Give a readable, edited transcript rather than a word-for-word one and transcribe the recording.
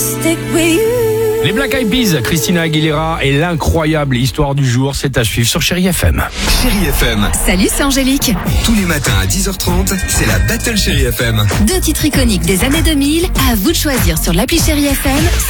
Les Black Eyed Peas, Christina Aguilera et l'incroyable histoire du jour, c'est à suivre sur Chérie FM. Chérie FM. Salut, c'est Angélique. Tous les matins à 10h30, c'est la Battle Chérie FM. 2 titres iconiques des années 2000, à vous de choisir sur l'appli Chérie FM,